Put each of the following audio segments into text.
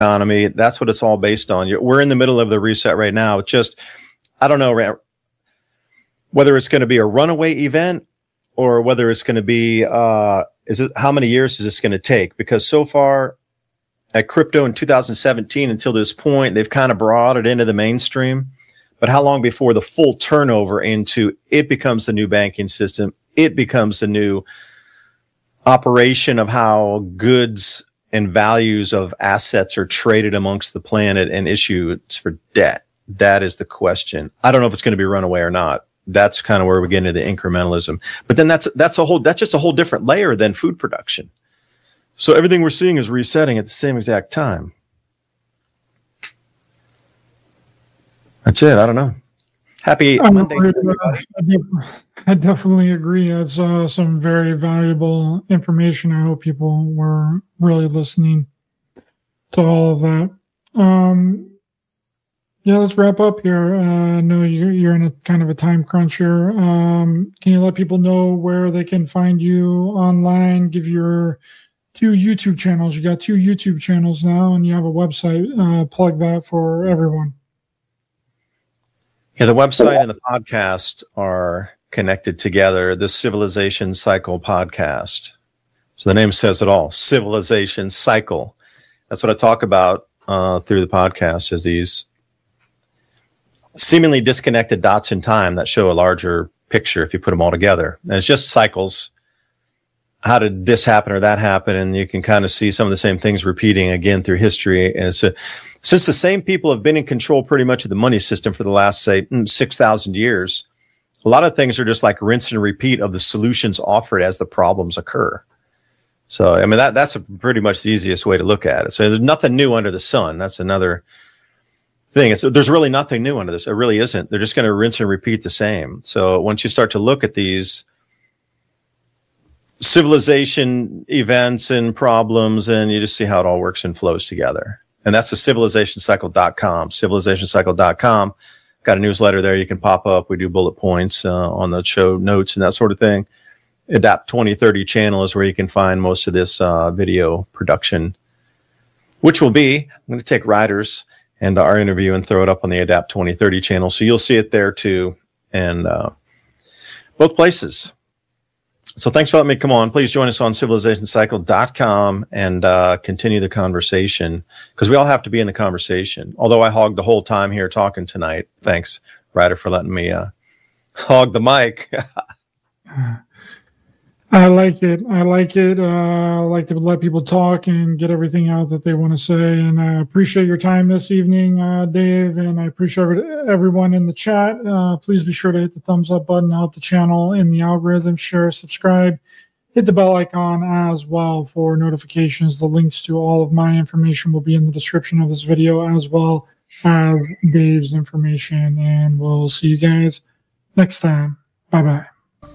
economy. That's what it's all based on. We're in the middle of the reset right now. It's just, I don't know whether it's going to be a runaway event or whether it's going to be, how many years is this going to take? Because so far at crypto in 2017 until this point, they've kind of brought it into the mainstream. But how long before the full turnover into it becomes the new banking system? It becomes the new operation of how goods and values of assets are traded amongst the planet and issued for debt. That is the question. I don't know if it's going to be runaway or not. That's kind of where we get into the incrementalism. But then that's just a whole different layer than food production. So everything we're seeing is resetting at the same exact time. That's it. I don't know. Happy Monday, everybody. I definitely agree. It's some very valuable information. I hope people were really listening to all of that. Yeah, let's wrap up here. I know you're in a kind of a time crunch here. Can you let people know where they can find you online? Give your 2 YouTube channels. You got 2 YouTube channels now, and you have a website. Plug that for everyone. Yeah, the website and the podcast are connected together. The Civilization Cycle podcast. So the name says it all. Civilization Cycle. That's what I talk about through the podcast, is these seemingly disconnected dots in time that show a larger picture if you put them all together. And it's just cycles. How did this happen or that happen? And you can kind of see some of the same things repeating again through history. And so, since the same people have been in control pretty much of the money system for the last, say, 6,000 years, a lot of things are just like rinse and repeat of the solutions offered as the problems occur. So, I mean, that's pretty much the easiest way to look at it. So there's nothing new under the sun. That's another thing. There's really nothing new under this. It really isn't. They're just going to rinse and repeat the same. So once you start to look at these civilization events and problems, and you just see how it all works and flows together. And that's the civilizationcycle.com, civilizationcycle.com. Got a newsletter there you can pop up. We do bullet points on the show notes and that sort of thing. Adapt 2030 channel is where you can find most of this video production, which will be, I'm going to take Riders and our interview and throw it up on the Adapt 2030 channel. So you'll see it there too. And both places. So thanks for letting me come on. Please join us on civilizationcycle.com and continue the conversation, because we all have to be in the conversation. Although I hogged the whole time here talking tonight. Thanks, Ryder, for letting me hog the mic. I like it. I like to let people talk and get everything out that they want to say. And I appreciate your time this evening, Dave. And I appreciate everyone in the chat. Please be sure to hit the thumbs up button, help the channel in the algorithm, share, subscribe, hit the bell icon as well for notifications. The links to all of my information will be in the description of this video, as well as Dave's information. And we'll see you guys next time. Bye-bye.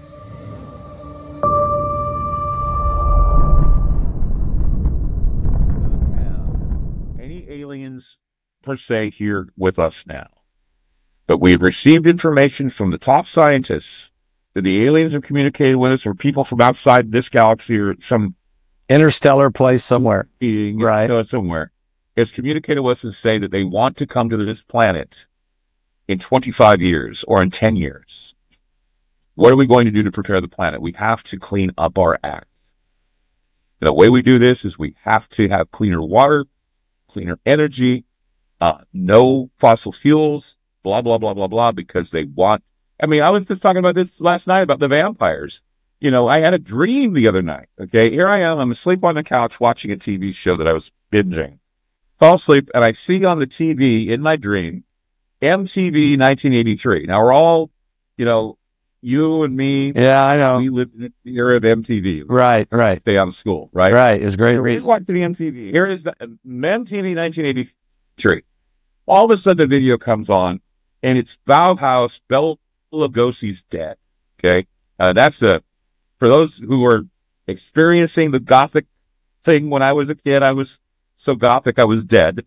Aliens per se here with us now, but we've received information from the top scientists that the aliens have communicated with us, or people from outside this galaxy or some interstellar place somewhere, being right? Somewhere has communicated with us and say that they want to come to this planet in 25 years or in 10 years. What are we going to do to prepare the planet? We have to clean up our act. And the way we do this is we have to have cleaner water, cleaner energy, no fossil fuels, blah, blah, blah, blah, blah, because they want, I mean, I was just talking about this last night about the vampires. You know, I had a dream the other night, okay? Here I am, I'm asleep on the couch watching a TV show that I was binging. Fall asleep, and I see on the TV in my dream, MTV 1983. Now, we're all, you know, you and me. Yeah, I know. We live in the era of MTV. Right. Stay out of school, right? Right. It's great reason. Just watching the MTV. Here is the MTV 1983. All of a sudden, the video comes on, and it's Bauhaus. Bela Lugosi's dead. Okay, that's for those who are experiencing the Gothic thing. When I was a kid, I was so Gothic, I was dead.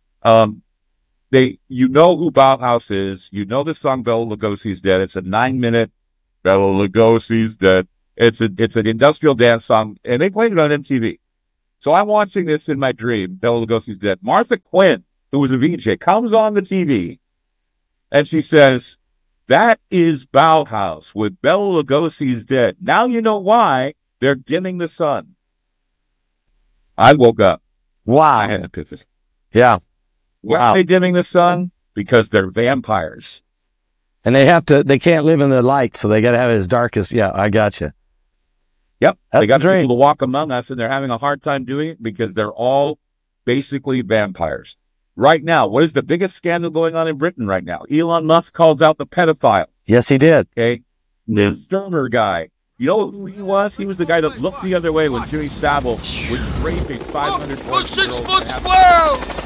You know who Bauhaus is. You know the song Bela Lugosi's dead. It's a 9-minute. Bela Lugosi's dead. It's an industrial dance song, and they played it on MTV. So I'm watching this in my dream. Bela Lugosi's dead. Martha Quinn, who was a VJ, comes on the TV and she says, "That is Bauhaus with Bela Lugosi's dead. Now you know why they're dimming the sun." I woke up. I Wow. had an epiphany. Yeah. Why Wow. are they dimming the sun? Because they're vampires. And they can't live in the light, so they got to have it as dark as, yeah, I got you. Yep. That's They got the dream. people to walk among us, and they're having a hard time doing it because they're all basically vampires. Right now, what is the biggest scandal going on in Britain right now? Elon Musk calls out the pedophile, Yes, he did. okay? The Sturmer guy. You know who he was? He was the guy that looked the other way when Jimmy Savile was raping 500 Good 6 girls foot and having swell!